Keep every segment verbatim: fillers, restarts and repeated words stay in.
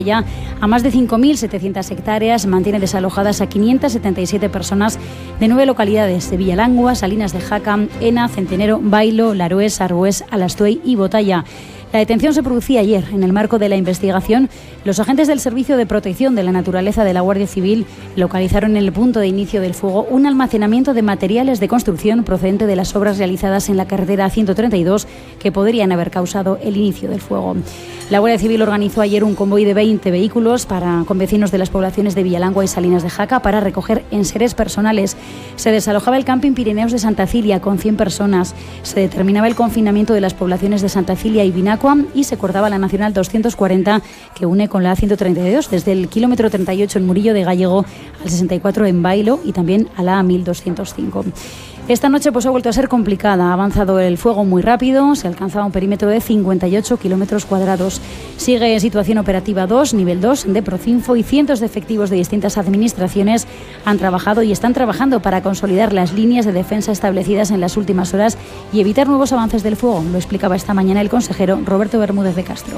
Ya a más de cinco mil setecientas hectáreas, mantiene desalojadas a quinientas setenta y siete personas de nueve localidades de Villalangua, Salinas de Jaca, Ena, Centenero, Bailo, Laroes, Arbués, Alastuey y Botalla. La detención se producía ayer. En el marco de la investigación, los agentes del Servicio de Protección de la Naturaleza de la Guardia Civil localizaron en el punto de inicio del fuego un almacenamiento de materiales de construcción procedente de las obras realizadas en la carretera ciento treinta y dos que podrían haber causado el inicio del fuego. La Guardia Civil organizó ayer un convoy de veinte vehículos para, con vecinos de las poblaciones de Villalangua y Salinas de Jaca para recoger enseres personales. Se desalojaba el camping Pirineos de Santa Cilia con cien personas. Se determinaba el confinamiento de las poblaciones de Santa Cilia y Binacua y se cortaba la Nacional doscientos cuarenta que une con la ciento treinta y dos desde el kilómetro treinta y ocho en Murillo de Gallego al sesenta y cuatro en Bailo y también a la mil doscientos cinco. Esta noche pues ha vuelto a ser complicada. Ha avanzado el fuego muy rápido, se alcanzaba un perímetro de cincuenta y ocho kilómetros cuadrados. Sigue situación operativa dos, nivel dos de Procinfo, y cientos de efectivos de distintas administraciones han trabajado y están trabajando para consolidar las líneas de defensa establecidas en las últimas horas y evitar nuevos avances del fuego. Lo explicaba esta mañana el consejero Roberto Bermúdez de Castro.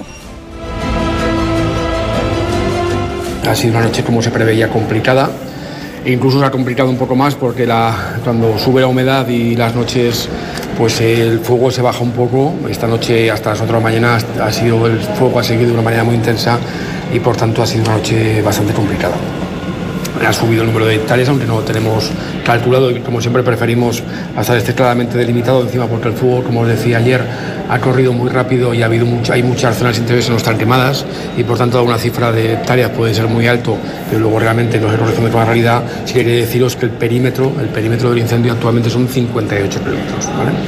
Ha sido una noche, como se preveía, complicada. E incluso se ha complicado un poco más porque la, cuando sube la humedad y las noches, pues el fuego se baja un poco. Esta noche hasta las ocho de la mañana ha sido, el fuego ha seguido de una manera muy intensa y por tanto ha sido una noche bastante complicada. Ha subido el número de hectáreas, aunque no lo tenemos calculado, y como siempre preferimos hasta esté claramente delimitado encima, porque el fuego, como os decía ayer, ha corrido muy rápido y ha habido mucho, hay muchas zonas interiores que no están quemadas y por tanto una cifra de hectáreas puede ser muy alto, pero luego realmente no se corresponde con la realidad. Sí quería deciros que el perímetro, el perímetro del incendio actualmente son cincuenta y ocho kilómetros, ¿vale?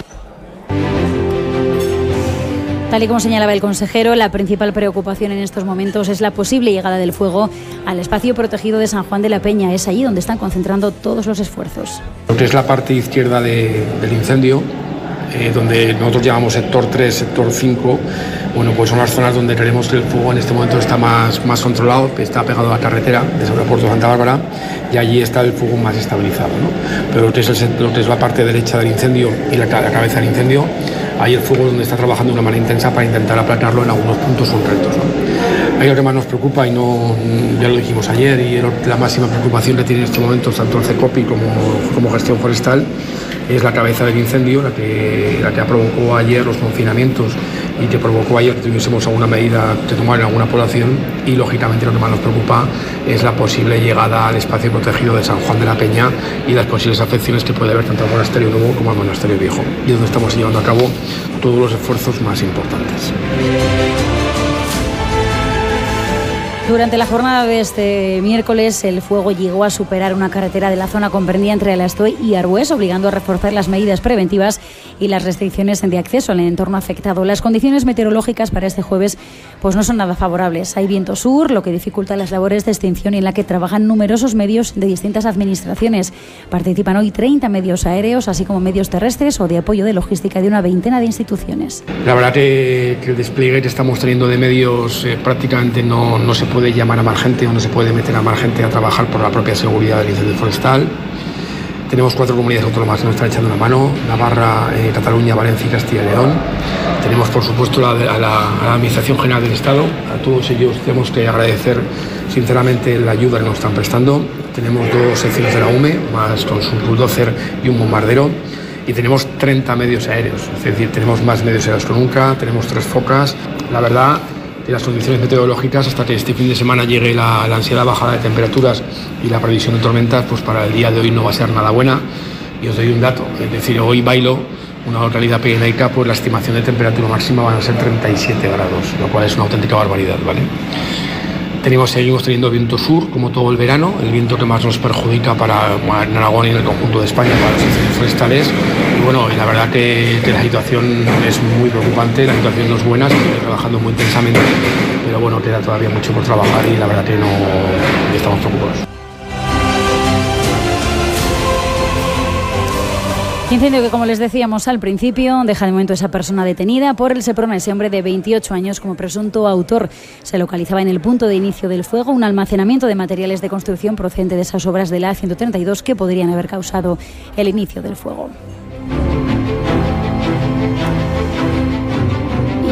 Tal y como señalaba el consejero, la principal preocupación en estos momentos es la posible llegada del fuego al espacio protegido de San Juan de la Peña. Es allí donde están concentrando todos los esfuerzos. Lo que es la parte izquierda de, del incendio, eh, donde nosotros llamamos sector tres, sector cinco, bueno, pues son las zonas donde creemos que el fuego en este momento está más, más controlado, está pegado a la carretera de sobre Puerto Santa Bárbara, y allí está el fuego más estabilizado, ¿no? Pero lo que es, el, lo que es la parte derecha del incendio y la, la cabeza del incendio, ahí el fuego es donde está trabajando de una manera intensa para intentar aplacarlo. En algunos puntos son retos, ¿no? Ahí lo que más nos preocupa, y no, ya lo dijimos ayer, y la máxima preocupación que tiene en estos momentos tanto el CECOPI como, como Gestión Forestal, es la cabeza del incendio, la que, la que provocó ayer los confinamientos y que provocó ayer que tuviésemos alguna medida que tomar en alguna población. Y lógicamente lo que más nos preocupa es la posible llegada al espacio protegido de San Juan de la Peña y las posibles afecciones que puede haber tanto al monasterio nuevo como al monasterio viejo, y donde estamos llevando a cabo todos los esfuerzos más importantes. Durante la jornada de este miércoles, el fuego llegó a superar una carretera de la zona comprendida entre Alastuey y Arbués, obligando a reforzar las medidas preventivas y las restricciones de acceso al entorno afectado. Las condiciones meteorológicas para este jueves pues no son nada favorables. Hay viento sur, lo que dificulta las labores de extinción, y en la que trabajan numerosos medios de distintas administraciones. Participan hoy treinta medios aéreos, así como medios terrestres o de apoyo de logística de una veintena de instituciones. La verdad que, que el despliegue que estamos teniendo de medios eh, prácticamente no, no se puede puede llamar a más gente o no se puede meter a más gente a trabajar por la propia seguridad del incendio forestal. Tenemos cuatro comunidades autónomas que nos están echando una mano: Navarra, eh, Cataluña, Valencia y Castilla y León. Tenemos, por supuesto, la, a, la, a la Administración General del Estado. A todos ellos tenemos que agradecer sinceramente la ayuda que nos están prestando. Tenemos dos secciones de la U M E, más con su bulldozer y un bombardero. Y tenemos treinta medios aéreos, es decir, tenemos más medios aéreos que nunca. Tenemos tres focas. La verdad, de las condiciones meteorológicas, hasta que este fin de semana llegue la, la ansiada bajada de temperaturas y la previsión de tormentas, pues para el día de hoy no va a ser nada buena. Y os doy un dato, es decir, hoy Bailo, una localidad pirenaica, pues la estimación de temperatura máxima van a ser treinta y siete grados, lo cual es una auténtica barbaridad, ¿vale? Tenemos, seguimos teniendo viento sur, como todo el verano, el viento que más nos perjudica para en Aragón y en el conjunto de España para los incendios forestales. Y bueno, y la verdad que, que la situación es muy preocupante, la situación no es buena, se está trabajando muy intensamente, pero bueno, queda todavía mucho por trabajar y la verdad que no estamos preocupados. Incendio que, como les decíamos al principio, deja de momento esa persona detenida por el Seprona. Ese hombre de veintiocho años como presunto autor. Se localizaba en el punto de inicio del fuego un almacenamiento de materiales de construcción procedente de esas obras de la A ciento treinta y dos que podrían haber causado el inicio del fuego.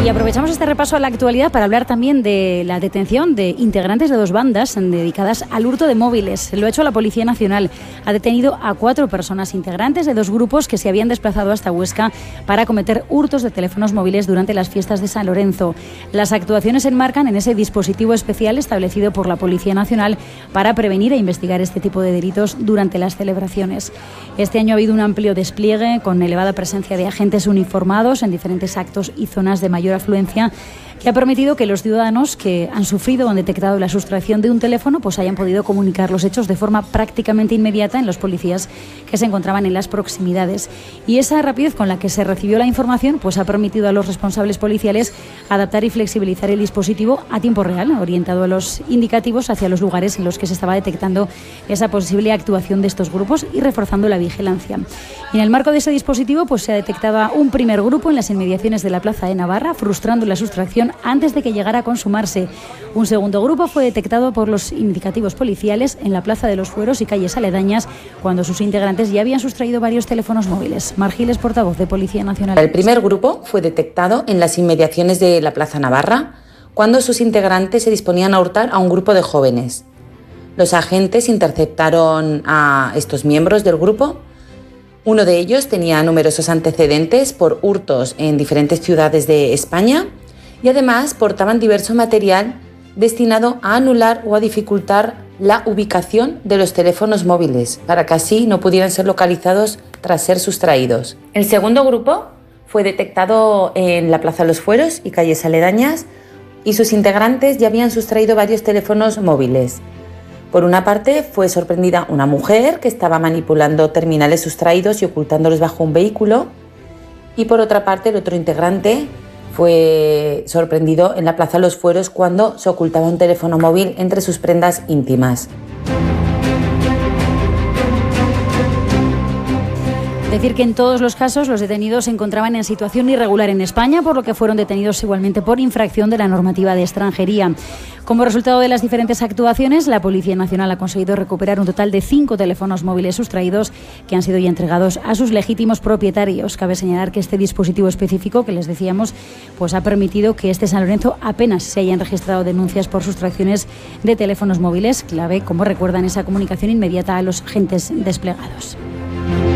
Y aprovechamos este repaso a la actualidad para hablar también de la detención de integrantes de dos bandas dedicadas al hurto de móviles. Lo ha hecho la Policía Nacional. Ha detenido a cuatro personas integrantes de dos grupos que se habían desplazado hasta Huesca para cometer hurtos de teléfonos móviles durante las fiestas de San Lorenzo. Las actuaciones se enmarcan en ese dispositivo especial establecido por la Policía Nacional para prevenir e investigar este tipo de delitos durante las celebraciones. Este año ha habido un amplio despliegue con elevada presencia de agentes uniformados en diferentes actos y zonas de mayor afluencia, que ha permitido que los ciudadanos que han sufrido o han detectado la sustracción de un teléfono pues hayan podido comunicar los hechos de forma prácticamente inmediata en los policías que se encontraban en las proximidades. Y esa rapidez con la que se recibió la información pues ha permitido a los responsables policiales adaptar y flexibilizar el dispositivo a tiempo real, orientado a los indicativos hacia los lugares en los que se estaba detectando esa posible actuación de estos grupos y reforzando la vigilancia. Y en el marco de ese dispositivo pues se ha detectado un primer grupo en las inmediaciones de la Plaza de Navarra, frustrando la sustracción antes de que llegara a consumarse. Un segundo grupo fue detectado por los indicativos policiales en la Plaza de los Fueros y calles aledañas, cuando sus integrantes ya habían sustraído varios teléfonos móviles. Margiles, portavoz de Policía Nacional. El primer grupo fue detectado en las inmediaciones de la Plaza Navarra, cuando sus integrantes se disponían a hurtar a un grupo de jóvenes. Los agentes interceptaron a estos miembros del grupo. Uno de ellos tenía numerosos antecedentes por hurtos en diferentes ciudades de España y además portaban diverso material destinado a anular o a dificultar la ubicación de los teléfonos móviles, para que así no pudieran ser localizados tras ser sustraídos. El segundo grupo fue detectado en la Plaza de los Fueros y calles aledañas, y sus integrantes ya habían sustraído varios teléfonos móviles. Por una parte, fue sorprendida una mujer que estaba manipulando terminales sustraídos y ocultándolos bajo un vehículo, y por otra parte, el otro integrante fue sorprendido en la Plaza de los Fueros cuando se ocultaba un teléfono móvil entre sus prendas íntimas. Decir que en todos los casos los detenidos se encontraban en situación irregular en España, por lo que fueron detenidos igualmente por infracción de la normativa de extranjería. Como resultado de las diferentes actuaciones, la Policía Nacional ha conseguido recuperar un total de cinco teléfonos móviles sustraídos que han sido ya entregados a sus legítimos propietarios. Cabe señalar que este dispositivo específico que les decíamos pues ha permitido que este San Lorenzo apenas se hayan registrado denuncias por sustracciones de teléfonos móviles, clave, como recuerdan, esa comunicación inmediata a los agentes desplegados.